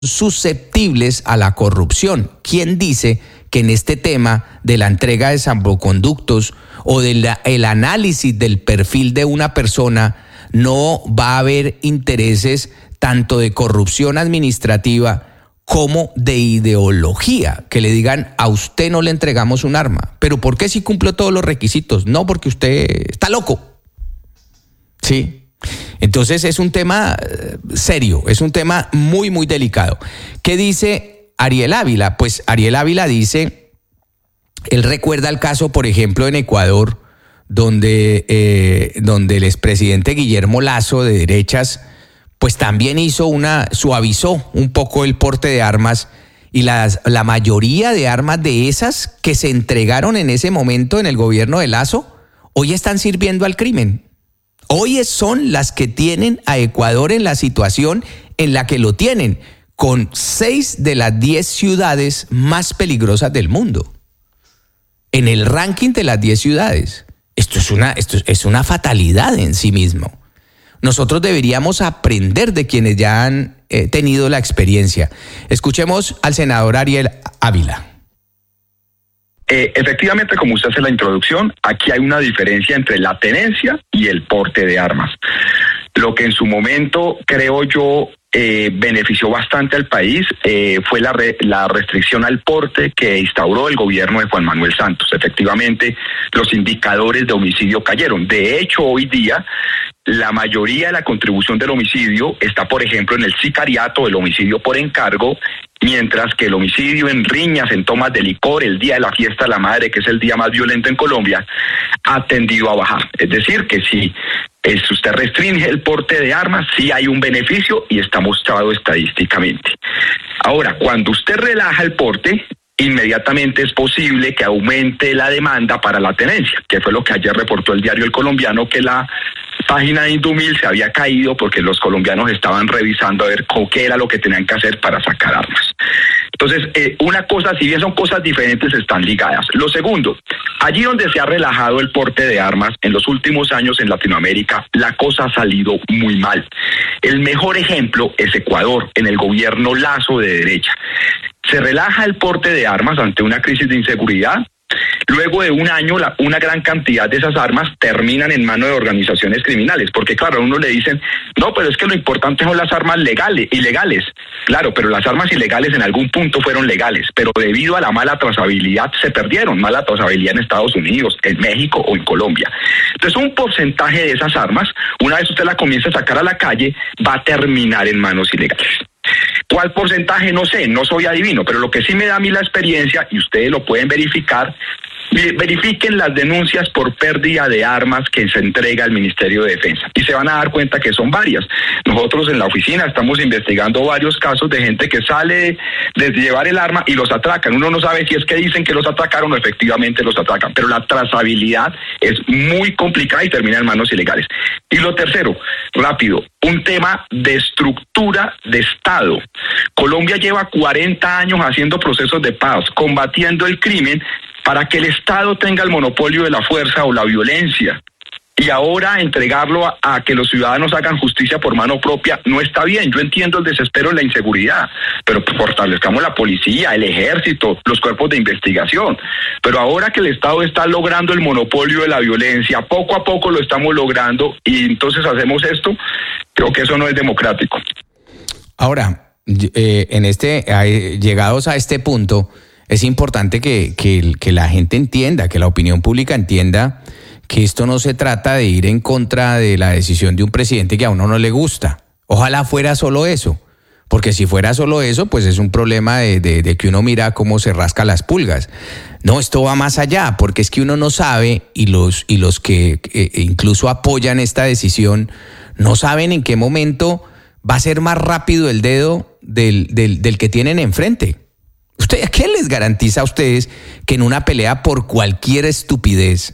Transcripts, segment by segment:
susceptibles a la corrupción. ¿Quién dice que en este tema de la entrega de salvoconductos o del análisis del perfil de una persona no va a haber intereses tanto de corrupción administrativa como de ideología, que le digan a usted no le entregamos un arma? ¿Pero por qué si cumplió todos los requisitos? No, porque usted está loco. ¿Sí? Entonces es un tema serio, es un tema muy, muy delicado. ¿Qué dice Ariel Ávila? Pues Ariel Ávila dice, él recuerda el caso, por ejemplo, en Ecuador, donde el expresidente Guillermo Lasso, de derechas, pues también suavizó un poco el porte de armas, y la mayoría de armas de esas que se entregaron en ese momento en el gobierno de Lasso, hoy están sirviendo al crimen. Hoy son las que tienen a Ecuador en la situación en la que lo tienen, con 6 de las 10 ciudades más peligrosas del mundo. En el ranking de las 10 ciudades. Esto es una fatalidad en sí mismo. Nosotros deberíamos aprender de quienes ya han tenido la experiencia. Escuchemos al senador Ariel Ávila. Efectivamente, como usted hace la introducción, aquí hay una diferencia entre la tenencia y el porte de armas. Lo que en su momento, creo yo, benefició bastante al país fue la restricción al porte que instauró el gobierno de Juan Manuel Santos. Efectivamente, los indicadores de homicidio cayeron. De hecho, hoy día, la mayoría de la contribución del homicidio está, por ejemplo, en el sicariato, el homicidio por encargo, mientras que el homicidio en riñas, en tomas de licor, el día de la fiesta de la madre, que es el día más violento en Colombia, ha tendido a bajar. Es decir, que si usted restringe el porte de armas, sí hay un beneficio y está mostrado estadísticamente. Ahora, cuando usted relaja el porte, inmediatamente es posible que aumente la demanda para la tenencia, que fue lo que ayer reportó el diario El Colombiano, que la página de Indumil se había caído porque los colombianos estaban revisando a ver qué era lo que tenían que hacer para sacar armas. Entonces, una cosa, si bien son cosas diferentes, están ligadas. Lo segundo, allí donde se ha relajado el porte de armas en los últimos años en Latinoamérica, la cosa ha salido muy mal. El mejor ejemplo es Ecuador, en el gobierno Lasso de derecha. Se relaja el porte de armas ante una crisis de inseguridad. Luego de un año, una gran cantidad de esas armas terminan en manos de organizaciones criminales, porque claro, a uno le dicen, no, pero es que lo importante son las armas ilegales. Claro, pero las armas ilegales en algún punto fueron legales, pero debido a la mala trazabilidad se perdieron, mala trazabilidad en Estados Unidos, en México o en Colombia. Entonces, un porcentaje de esas armas, una vez usted la comienza a sacar a la calle, va a terminar en manos ilegales. ¿Cuál porcentaje? No sé, no soy adivino, pero lo que sí me da a mí la experiencia, y ustedes lo pueden verificar, verifiquen las denuncias por pérdida de armas que se entrega al Ministerio de Defensa y se van a dar cuenta que son varias. Nosotros en la oficina estamos investigando varios casos de gente que sale de llevar el arma y los atracan. Uno no sabe si es que dicen que los atracaron o efectivamente los atracan, pero la trazabilidad es muy complicada y termina en manos ilegales. Y lo tercero, rápido, un tema de estructura de Estado. Colombia lleva 40 años haciendo procesos de paz, combatiendo el crimen para que el Estado tenga el monopolio de la fuerza o la violencia. Y ahora entregarlo a que los ciudadanos hagan justicia por mano propia no está bien. Yo entiendo el desespero y la inseguridad, pero fortalezcamos la policía, el ejército, los cuerpos de investigación. Pero ahora que el Estado está logrando el monopolio de la violencia, poco a poco lo estamos logrando y entonces hacemos esto, creo que eso no es democrático. Ahora, llegados a este punto, es importante que la gente entienda, que la opinión pública entienda que esto no se trata de ir en contra de la decisión de un presidente que a uno no le gusta. Ojalá fuera solo eso, porque si fuera solo eso, pues es un problema de que uno mira cómo se rasca las pulgas. No, esto va más allá, porque es que uno no sabe, y los que incluso apoyan esta decisión, no saben en qué momento va a ser más rápido el dedo del que tienen enfrente. ¿Qué les garantiza a ustedes que en una pelea por cualquier estupidez,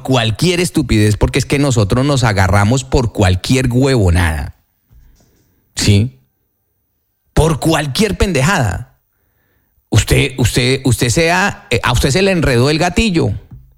porque es que nosotros nos agarramos por cualquier huevonada, ¿sí? Por cualquier pendejada. A usted se le enredó el gatillo.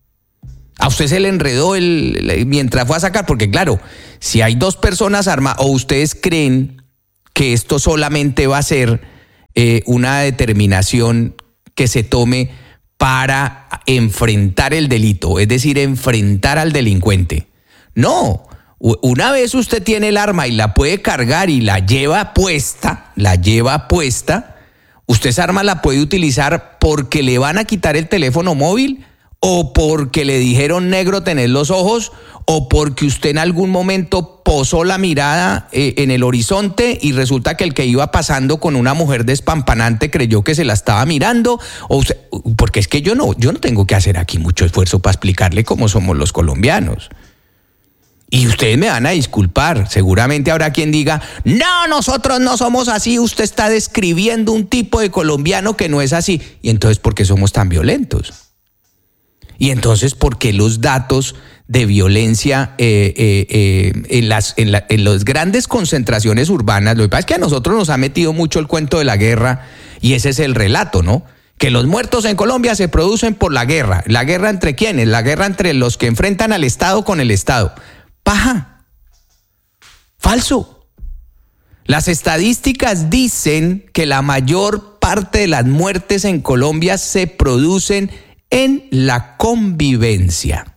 A usted se le enredó mientras fue a sacar, porque claro, si hay dos personas armadas, o ustedes creen que esto solamente va a ser una determinación que se tome para enfrentar el delito, es decir, enfrentar al delincuente. No, una vez usted tiene el arma y la puede cargar y la lleva puesta, usted esa arma la puede utilizar porque le van a quitar el teléfono móvil, o porque le dijeron negro tenés los ojos, o porque usted en algún momento posó la mirada en el horizonte y resulta que el que iba pasando con una mujer despampanante creyó que se la estaba mirando, porque es que yo no tengo que hacer aquí mucho esfuerzo para explicarle cómo somos los colombianos. Y ustedes me van a disculpar, seguramente habrá quien diga, no, nosotros no somos así, usted está describiendo un tipo de colombiano que no es así. Y entonces, ¿por qué somos tan violentos? Y entonces, ¿por qué los datos de violencia en las grandes concentraciones urbanas? Lo que pasa es que a nosotros nos ha metido mucho el cuento de la guerra, y ese es el relato, ¿no? Que los muertos en Colombia se producen por la guerra. ¿La guerra entre quiénes? La guerra entre los que enfrentan al Estado con el Estado. Paja. Falso. Las estadísticas dicen que la mayor parte de las muertes en Colombia se producen en la convivencia.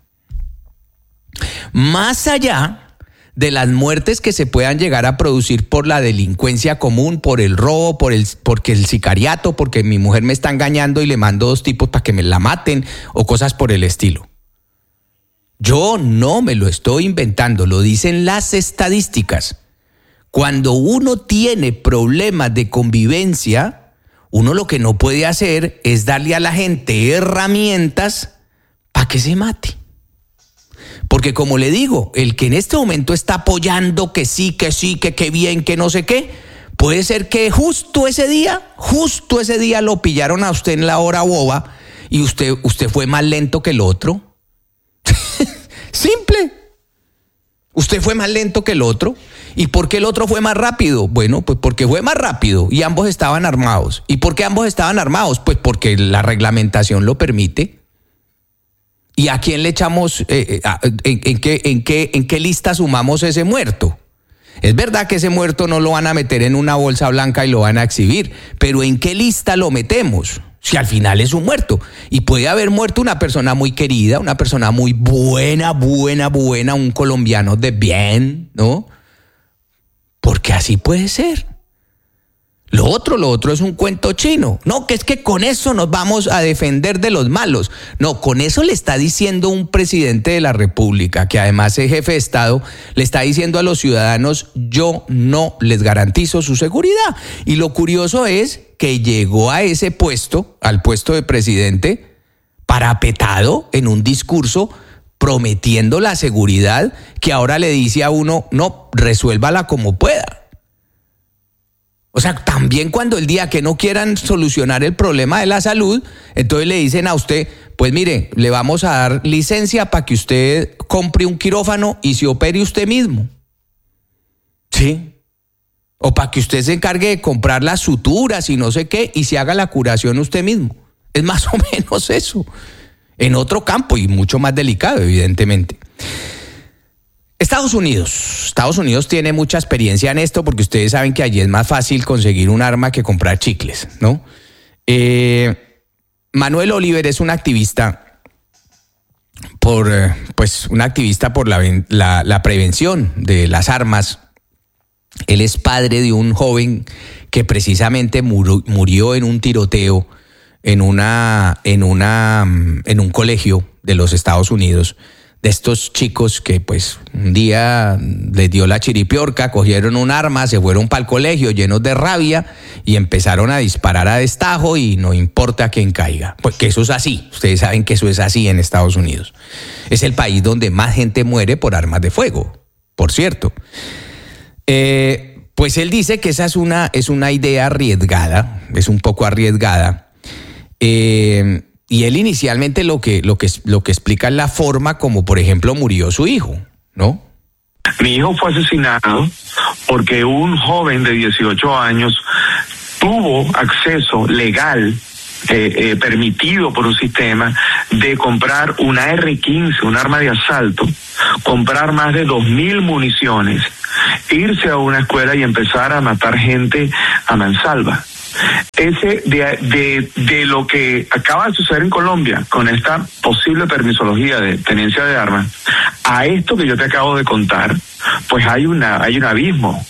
Más allá de las muertes que se puedan llegar a producir por la delincuencia común, por el robo, porque el sicariato, porque mi mujer me está engañando y le mando 2 tipos para que me la maten, o cosas por el estilo. Yo no me lo estoy inventando, lo dicen las estadísticas. Cuando uno tiene problemas de convivencia, uno lo que no puede hacer es darle a la gente herramientas para que se mate. Porque como le digo, el que en este momento está apoyando que sí, que qué bien, que no sé qué, puede ser que justo ese día lo pillaron a usted en la hora boba y usted fue más lento que el otro. Simple. Usted fue más lento que el otro. ¿Y por qué el otro fue más rápido? Bueno, pues porque fue más rápido y ambos estaban armados. ¿Y por qué ambos estaban armados? Pues porque la reglamentación lo permite. ¿Y a quién le echamos, en qué lista sumamos ese muerto? Es verdad que ese muerto no lo van a meter en una bolsa blanca y lo van a exhibir, pero ¿en qué lista lo metemos? Si al final es un muerto. Y puede haber muerto una persona muy querida, una persona muy buena, un colombiano de bien, ¿no? Porque así puede ser. Lo otro es un cuento chino. No, que es que con eso nos vamos a defender de los malos. No, con eso le está diciendo un presidente de la República, que además es jefe de Estado, le está diciendo a los ciudadanos, yo no les garantizo su seguridad. Y lo curioso es que llegó a ese puesto, al puesto de presidente, parapetado en un discurso prometiendo la seguridad, que ahora le dice a uno, no, resuélvala como pueda. O sea, también cuando el día que no quieran solucionar el problema de la salud, entonces le dicen a usted, pues mire, le vamos a dar licencia para que usted compre un quirófano y se opere usted mismo. ¿Sí? O para que usted se encargue de comprar las suturas y no sé qué y se haga la curación usted mismo. Es más o menos eso. En otro campo y mucho más delicado, evidentemente. Estados Unidos tiene mucha experiencia en esto porque ustedes saben que allí es más fácil conseguir un arma que comprar chicles, ¿no? Manuel Oliver es un activista por la prevención de las armas. Él es padre de un joven que precisamente murió en un tiroteo en un colegio de los Estados Unidos. De estos chicos que pues un día les dio la chiripiorca, cogieron un arma, se fueron para el colegio llenos de rabia y empezaron a disparar a destajo y no importa quién caiga. Pues que eso es así, ustedes saben que eso es así en Estados Unidos. Es el país donde más gente muere por armas de fuego, por cierto. Pues él dice que esa es una idea arriesgada, es un poco arriesgada. Y él inicialmente lo que explica es la forma como, por ejemplo, murió su hijo, ¿no? Mi hijo fue asesinado porque un joven de 18 años tuvo acceso legal, permitido por un sistema, de comprar una R-15, un arma de asalto, comprar más de 2,000 municiones, irse a una escuela y empezar a matar gente a mansalva. de lo que acaba de suceder en Colombia con esta posible permisología de tenencia de armas a esto que yo te acabo de contar, pues hay un abismo.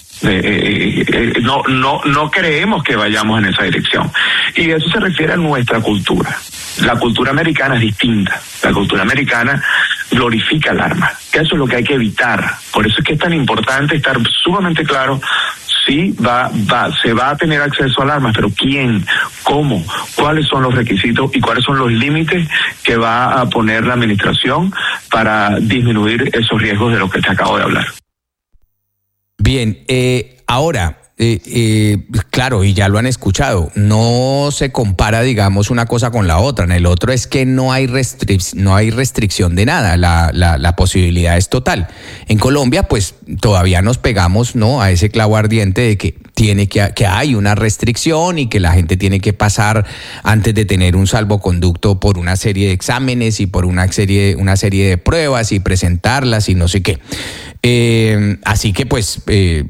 No creemos que vayamos en esa dirección, y eso se refiere a nuestra cultura. La cultura americana es distinta. La cultura americana glorifica el arma, que eso es lo que hay que evitar. Por eso es que es tan importante estar sumamente claro. Sí, se va a tener acceso al arma, pero ¿quién? ¿Cómo? ¿Cuáles son los requisitos y cuáles son los límites que va a poner la administración para disminuir esos riesgos de los que te acabo de hablar? Bien, ahora, claro, y ya lo han escuchado, no se compara, digamos, una cosa con la otra. En el otro es que no hay restricción de nada, la posibilidad es total. En Colombia, pues, todavía nos pegamos, ¿no?, a ese clavo ardiente de que hay una restricción y que la gente tiene que pasar antes de tener un salvoconducto por una serie de exámenes y por una serie de pruebas y presentarlas y no sé qué. Así que pues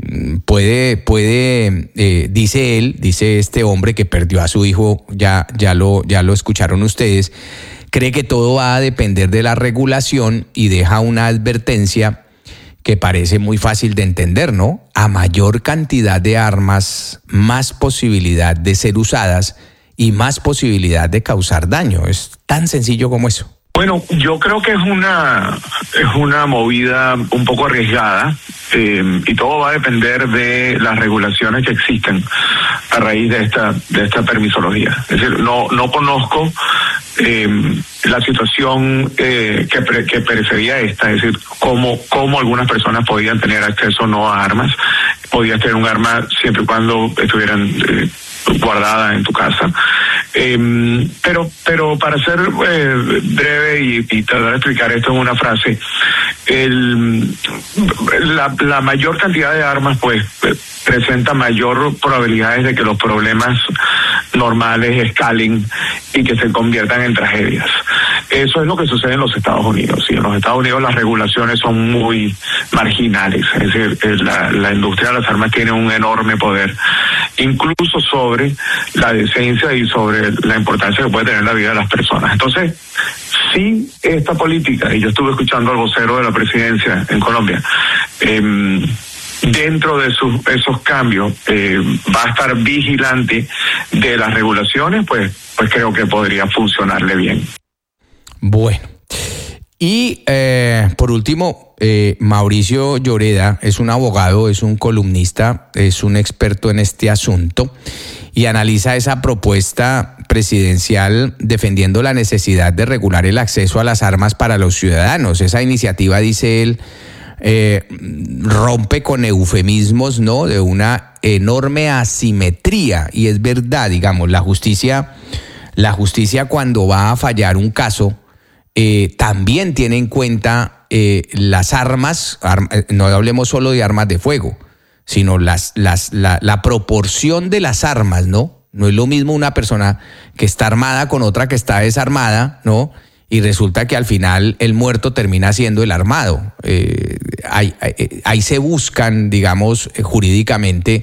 dice este hombre que perdió a su hijo, ya lo escucharon ustedes, cree que todo va a depender de la regulación y deja una advertencia que parece muy fácil de entender, ¿no? A mayor cantidad de armas, más posibilidad de ser usadas y más posibilidad de causar daño. Es tan sencillo como eso. Bueno, yo creo que es una movida un poco arriesgada, y todo va a depender de las regulaciones que existen a raíz de esta permisología. Es decir, no conozco la situación que precedía esta, es decir, cómo algunas personas podían tener acceso no a armas. Podías tener un arma siempre y cuando estuvieran guardada en tu casa. Pero para ser breve y tratar de explicar esto en una frase, la mayor cantidad de armas pues presenta mayor probabilidades de que los problemas normales escalen y que se conviertan en tragedias. Eso es lo que sucede en los Estados Unidos. Y en los Estados Unidos las regulaciones son muy marginales. Es decir, la industria de las armas tiene un enorme poder, incluso sobre la decencia y sobre la importancia que puede tener la vida de las personas. Entonces, sí, esta política, y yo estuve escuchando al vocero de la presidencia en Colombia, dentro de esos cambios va a estar vigilante de las regulaciones, pues creo que podría funcionarle bien. Bueno, y por último, Mauricio Lloreda es un abogado, es un columnista, es un experto en este asunto y analiza esa propuesta presidencial defendiendo la necesidad de regular el acceso a las armas para los ciudadanos. Esa iniciativa, dice él, rompe con eufemismos, ¿no?, de una enorme asimetría, y es verdad, digamos, la justicia cuando va a fallar un caso también tiene en cuenta las armas, no hablemos solo de armas de fuego, sino la proporción de las armas, ¿no? No es lo mismo una persona que está armada con otra que está desarmada, ¿no? Y resulta que al final el muerto termina siendo el armado. Ahí se buscan, digamos, jurídicamente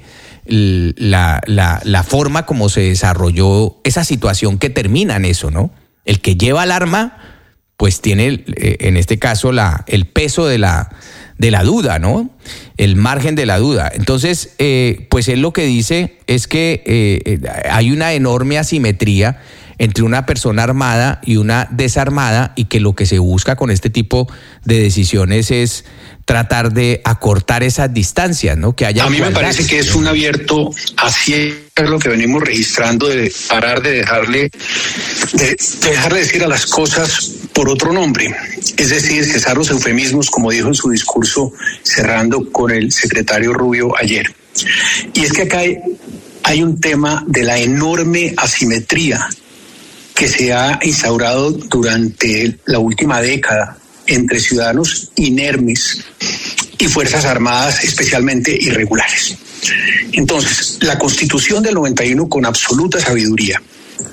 la forma como se desarrolló esa situación que termina en eso, ¿no? El que lleva el arma, pues tiene, en este caso, el peso de la duda, ¿no? El margen de la duda. Entonces, pues él lo que dice es que hay una enorme asimetría entre una persona armada y una desarmada, y que lo que se busca con este tipo de decisiones es tratar de acortar esas distancias, ¿no? Que haya a mí igualdad. Me parece que es un abierto hacia lo que venimos registrando, de parar de dejarle decir a las cosas por otro nombre, es decir, cesar los eufemismos, como dijo en su discurso cerrando con el secretario Rubio ayer. Y es que acá hay un tema de la enorme asimetría que se ha instaurado durante la última década entre ciudadanos inermes y fuerzas armadas especialmente irregulares. Entonces, la Constitución del 91, con absoluta sabiduría,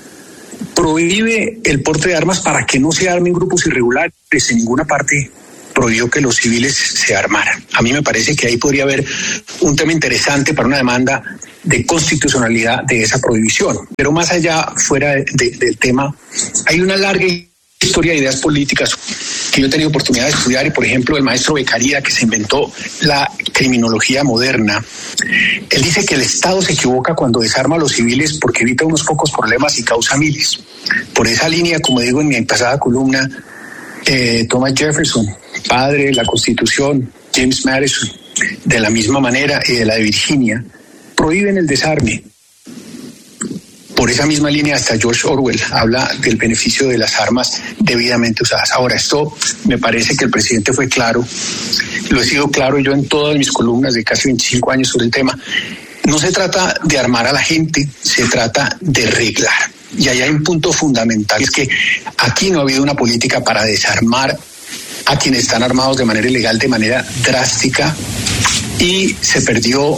prohíbe el porte de armas para que no se armen grupos irregulares en ninguna parte prohibió que los civiles se armaran. A mí me parece que ahí podría haber un tema interesante para una demanda de constitucionalidad de esa prohibición. Pero más allá, fuera del tema, hay una larga historia de ideas políticas que yo he tenido oportunidad de estudiar, y por ejemplo el maestro Beccaria, que se inventó la criminología moderna, él dice que el Estado se equivoca cuando desarma a los civiles porque evita unos pocos problemas y causa miles. Por esa línea, como digo en mi pasada columna, Thomas Jefferson, padre de la Constitución, James Madison, de la misma manera, y de la de Virginia, prohíben el desarme. Por esa misma línea, hasta George Orwell habla del beneficio de las armas debidamente usadas. Ahora, esto me parece que el presidente fue claro, lo he sido claro yo en todas mis columnas de casi 25 años sobre el tema. No se trata de armar a la gente, se trata de reglar. Y ahí hay un punto fundamental, es que aquí no ha habido una política para desarmar a quienes están armados de manera ilegal, de manera drástica, y se perdió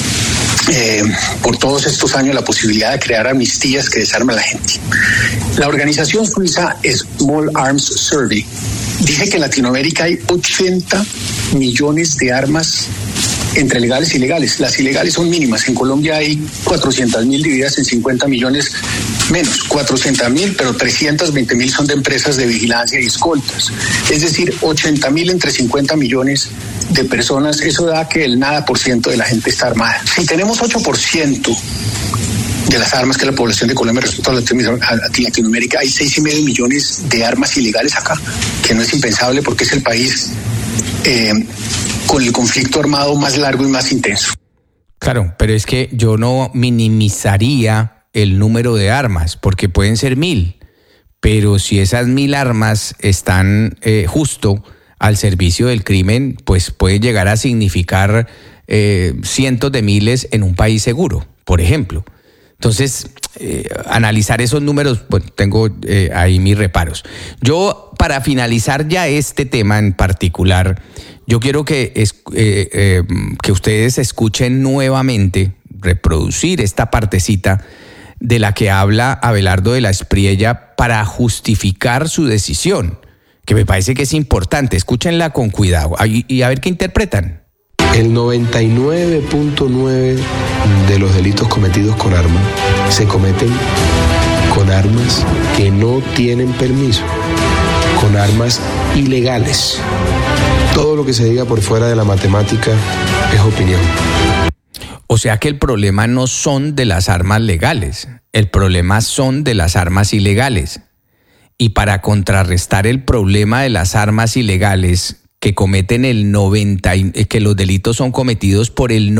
por todos estos años la posibilidad de crear amnistías que desarmen a la gente. La organización suiza Small Arms Survey dice que en Latinoamérica hay 80 millones de armas entre legales y ilegales. Las ilegales son mínimas. En Colombia hay 400.000 divididas en 50 millones menos. 400.000, pero 320.000 son de empresas de vigilancia y escoltas. Es decir, 80.000 entre 50 millones de personas. Eso da que el nada por ciento de la gente está armada. Si tenemos 8% de las armas que la población de Colombia respecto a Latinoamérica, hay 6,5 millones de armas ilegales acá, que no es impensable porque es el país con el conflicto armado más largo y más intenso. Claro, pero es que yo no minimizaría el número de armas, porque pueden ser 1,000, pero si esas 1,000 armas están justo al servicio del crimen, pues puede llegar a significar cientos de miles en un país seguro, por ejemplo. Entonces, analizar esos números, bueno, tengo ahí mis reparos. Yo, para finalizar ya este tema en particular, yo quiero que ustedes escuchen nuevamente, reproducir esta partecita de la que habla Abelardo de la Espriella para justificar su decisión, que me parece que es importante. Escúchenla con cuidado y a ver qué interpretan. El 99.9 de los delitos cometidos con armas se cometen con armas que no tienen permiso, con armas ilegales. Todo lo que se diga por fuera de la matemática es opinión. O sea que el problema no son de las armas legales, el problema son de las armas ilegales. Y para contrarrestar el problema de las armas ilegales, que cometen que los delitos son cometidos por el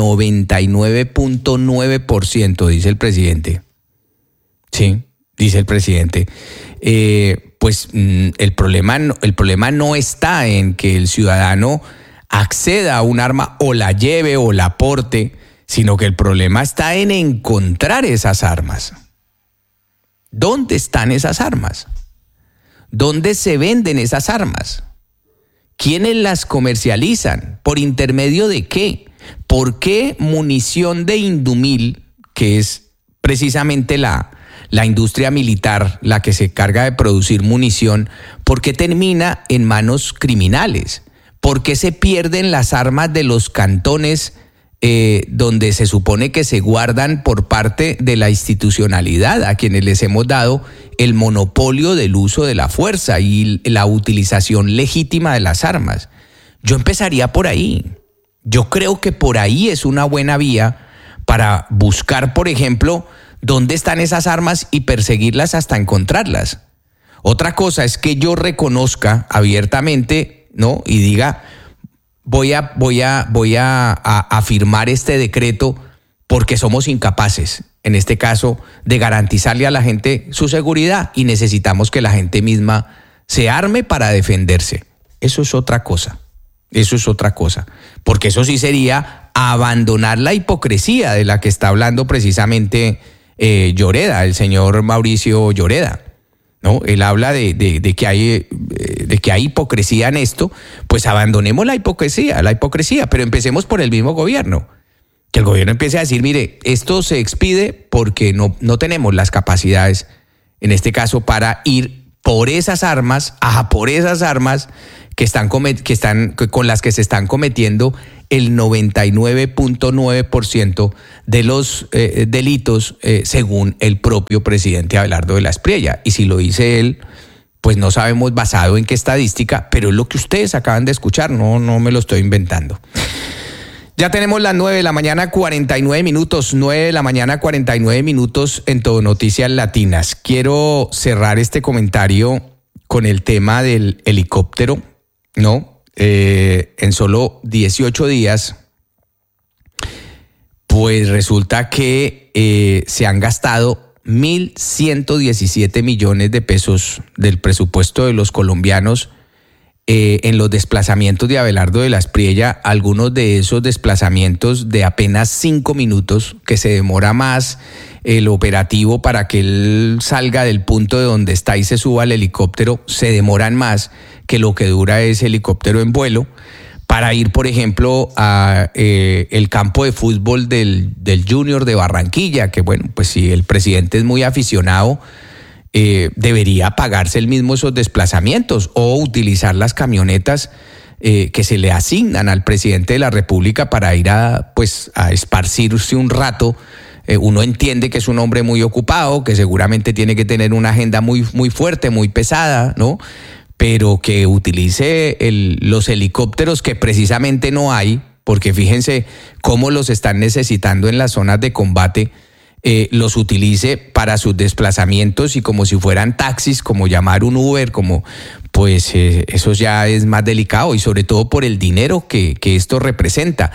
99.9%, dice el presidente. Sí, dice el presidente. Pues el problema no está en que el ciudadano acceda a un arma o la lleve o la porte, sino que el problema está en encontrar esas armas. ¿Dónde están esas armas? ¿Dónde se venden esas armas? ¿Quiénes las comercializan? ¿Por intermedio de qué? ¿Por qué munición de Indumil, que es precisamente la industria militar la que se encarga de producir munición, por qué termina en manos criminales? ¿Por qué se pierden las armas de los cantones donde se supone que se guardan por parte de la institucionalidad, a quienes les hemos dado el monopolio del uso de la fuerza y la utilización legítima de las armas? Yo empezaría por ahí. Yo creo que por ahí es una buena vía para buscar, por ejemplo, dónde están esas armas y perseguirlas hasta encontrarlas. Otra cosa es que yo reconozca abiertamente, ¿no? Y diga, voy a firmar este decreto porque somos incapaces, en este caso, de garantizarle a la gente su seguridad y necesitamos que la gente misma se arme para defenderse. Eso es otra cosa. Porque eso sí sería abandonar la hipocresía de la que está hablando precisamente Lloreda, el señor Mauricio Lloreda, ¿no? Él habla de que hay hipocresía en esto. Pues abandonemos la hipocresía, pero empecemos por el mismo gobierno. Que el gobierno empiece a decir, mire, esto se expide porque no tenemos las capacidades, en este caso, para ir por esas armas con las que se están cometiendo el 99.9% de los delitos, según el propio presidente Abelardo de la Espriella. Y si lo dice él, pues no sabemos basado en qué estadística, pero es lo que ustedes acaban de escuchar, no me lo estoy inventando. Ya tenemos las 9 de la mañana, 49 minutos, 9 de la mañana, 49 minutos en Todo Noticias Latinas. Quiero cerrar este comentario con el tema del helicóptero, ¿no? En solo 18 días, pues resulta que se han gastado 1.117 millones de pesos del presupuesto de los colombianos en los desplazamientos de Abelardo de la Espriella, algunos de esos desplazamientos de apenas 5 minutos, que se demora más el operativo para que él salga del punto de donde está y se suba al helicóptero, se demoran más que lo que dura ese helicóptero en vuelo, para ir, por ejemplo, a el campo de fútbol del Junior de Barranquilla, que bueno, pues si el presidente es muy aficionado, debería pagarse él mismo esos desplazamientos o utilizar las camionetas que se le asignan al presidente de la República para ir a esparcirse un rato. Uno entiende que es un hombre muy ocupado, que seguramente tiene que tener una agenda muy, muy fuerte, muy pesada, ¿no? Pero que utilice los helicópteros que precisamente no hay, porque fíjense cómo los están necesitando en las zonas de combate, los utilice para sus desplazamientos y como si fueran taxis, como llamar un Uber, como pues eso ya es más delicado y sobre todo por el dinero que esto representa.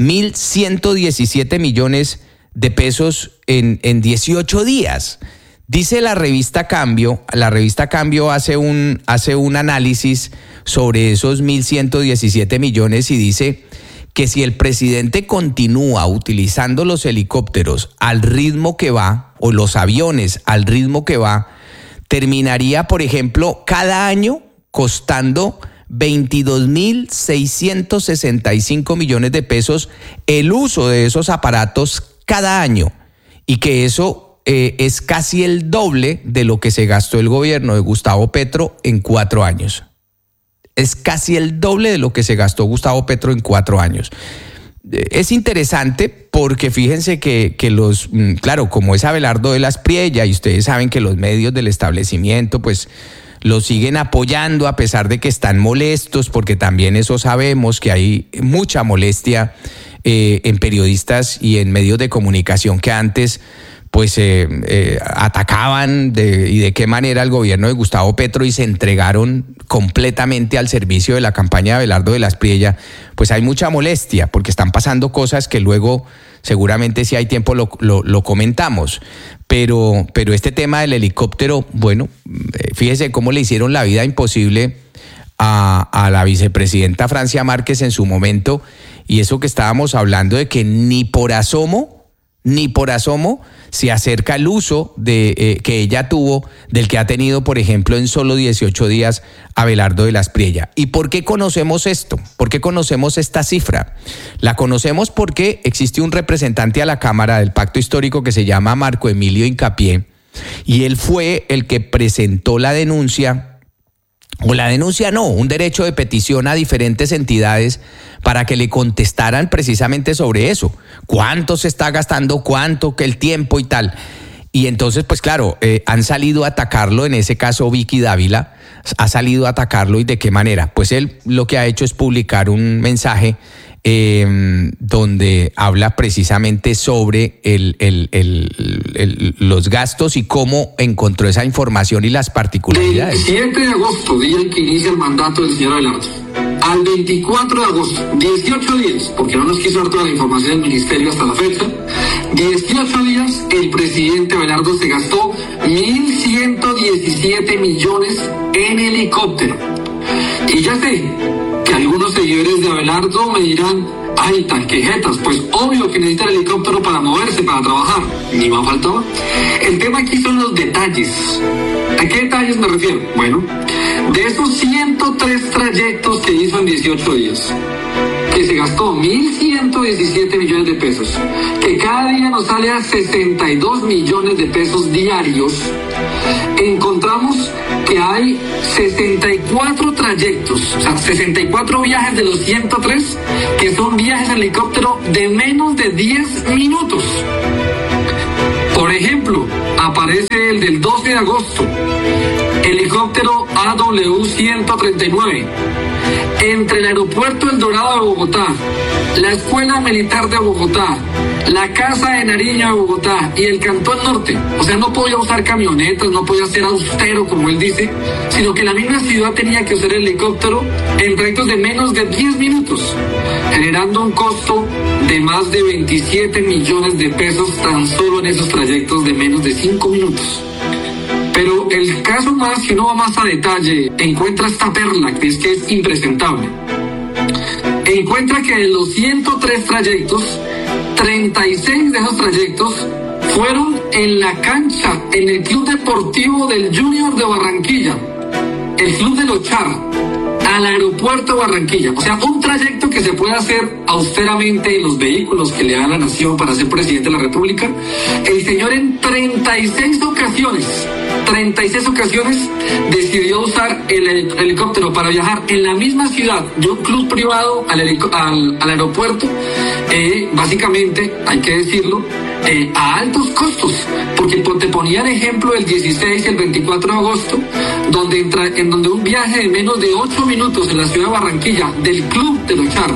1.117 millones de pesos en 18 días. Dice la revista Cambio hace un análisis sobre esos 1.117 millones y dice que si el presidente continúa utilizando los helicópteros al ritmo que va, o los aviones al ritmo que va, terminaría, por ejemplo, cada año costando 22.665 millones de pesos el uso de esos aparatos cada año, y que eso es casi el doble de lo que se gastó el gobierno de Gustavo Petro en 4 años. Es casi el doble de lo que se gastó Gustavo Petro en 4 años. Es interesante porque fíjense que claro, como es Abelardo de la Espriella, y ustedes saben que los medios del establecimiento pues lo siguen apoyando a pesar de que están molestos, porque también eso sabemos que hay mucha molestia en periodistas y en medios de comunicación que antes pues atacaban y de qué manera el gobierno de Gustavo Petro y se entregaron completamente al servicio de la campaña de Abelardo de la Espriella. Pues hay mucha molestia porque están pasando cosas que luego seguramente si hay tiempo lo comentamos, pero este tema del helicóptero, bueno, fíjese cómo le hicieron la vida imposible a la vicepresidenta Francia Márquez en su momento, y eso que estábamos hablando de que ni por asomo se acerca el uso que ella tuvo del que ha tenido, por ejemplo, en solo 18 días Abelardo de la Espriella. ¿Y por qué conocemos esto? ¿Por qué conocemos esta cifra? La conocemos porque existe un representante a la Cámara del Pacto Histórico que se llama Marco Emilio Hincapié, y él fue el que presentó la denuncia, un derecho de petición a diferentes entidades para que le contestaran precisamente sobre eso. ¿Cuánto se está gastando? ¿Cuánto? ¿Qué el tiempo y tal? Y entonces, pues claro, han salido a atacarlo, en ese caso Vicky Dávila ha salido a atacarlo. ¿Y de qué manera? Pues él lo que ha hecho es publicar un mensaje donde habla precisamente sobre los gastos y cómo encontró esa información y las particularidades. Del 7 de agosto, día en que inicia el mandato del señor Abelardo, al 24 de agosto, 18 días, porque no nos quiso dar toda la información del ministerio hasta la fecha, 18 días, el presidente Abelardo se gastó 1.117 millones en helicóptero. Y ya sé que algunos seguidores de Abelardo me dirán, ay, tan quejetas, pues obvio que necesita el helicóptero para moverse, para trabajar. Ni más faltaba. El tema aquí son los detalles. ¿A qué detalles me refiero? Bueno, de esos 103 trayectos que hizo en 18 días, que se gastó 1.117 millones de pesos, que cada día nos sale a 62 millones de pesos diarios, encontramos que hay 64 trayectos, o sea, 64 viajes de los 103, que son viajes en helicóptero de menos de 10 minutos. Por ejemplo, aparece el del 12 de agosto, helicóptero AW-139, entre el aeropuerto El Dorado de Bogotá, la Escuela Militar de Bogotá, la Casa de Nariño de Bogotá y el Cantón Norte. O sea, no podía usar camionetas, no podía ser austero, como él dice, sino que la misma ciudad tenía que usar el helicóptero en trayectos de menos de 10 minutos, generando un costo de más de 27 millones de pesos tan solo en esos trayectos de menos de 5 minutos. Pero el caso más, si uno va más a detalle, encuentra esta perla que es impresentable. Encuentra que de los 103 trayectos, 36 de esos trayectos fueron en la cancha, en el Club Deportivo del Junior de Barranquilla, el Club del Ochar, al aeropuerto de Barranquilla. O sea, un trayecto que se puede hacer austeramente en los vehículos que le da la nación para ser presidente de la República. El señor en 36 ocasiones decidió usar el helicóptero para viajar en la misma ciudad de un club privado al aeropuerto, básicamente, hay que decirlo, a altos costos, porque te ponían ejemplo el 16 y el 24 de agosto, en donde un viaje de menos de 8 minutos en la ciudad de Barranquilla, del Club de Ochar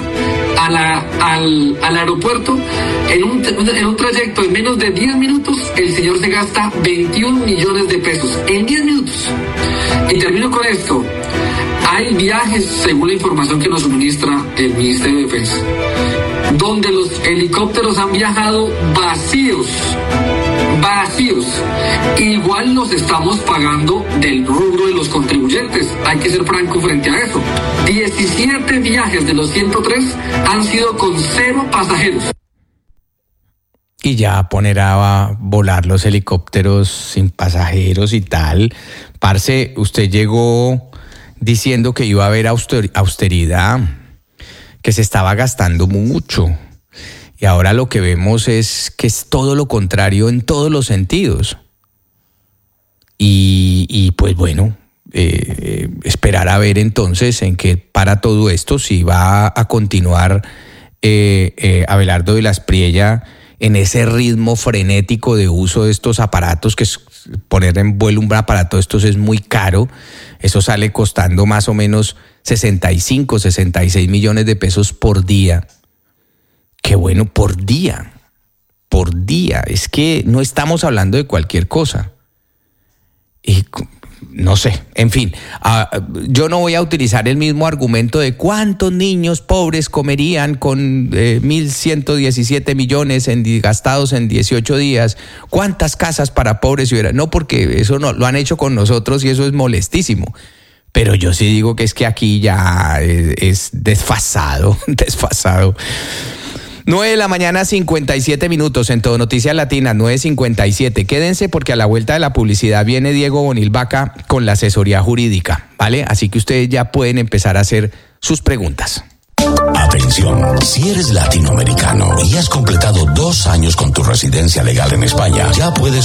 al aeropuerto, en un trayecto de menos de 10 minutos, el señor se gasta 21 millones de pesos en 10 minutos. Y termino con esto. Hay viajes, según la información que nos suministra el Ministerio de Defensa, donde los helicópteros han viajado vacíos. Igual los estamos pagando del rubro de los contribuyentes. Hay que ser franco frente a eso. 17 viajes de los 103 han sido con 0 pasajeros. Y ya poner a volar los helicópteros sin pasajeros y tal. Parce, usted llegó diciendo que iba a haber austeridad, que se estaba gastando mucho. Y ahora lo que vemos es que es todo lo contrario en todos los sentidos. Y pues bueno, esperar a ver entonces en qué para todo esto, si va a continuar Abelardo de la Espriella en ese ritmo frenético de uso de estos aparatos, que poner en vuelo un aparato de estos es muy caro. Eso sale costando más o menos 65, 66 millones de pesos por día. Qué bueno, por día. Es que no estamos hablando de cualquier cosa. Y no sé, en fin, yo no voy a utilizar el mismo argumento de cuántos niños pobres comerían con 1.117 millones gastados en 18 días, cuántas casas para pobres hubiera. No, porque eso no lo han hecho con nosotros y eso es molestísimo. Pero yo sí digo que es que aquí ya es desfasado. 9:57 a.m. en Todo Noticias Latina, 9:57. Quédense porque a la vuelta de la publicidad viene Diego Bonil Vaca con la asesoría jurídica, ¿vale? Así que ustedes ya pueden empezar a hacer sus preguntas. Atención, si eres latinoamericano y has completado 2 años con tu residencia legal en España, ya puedes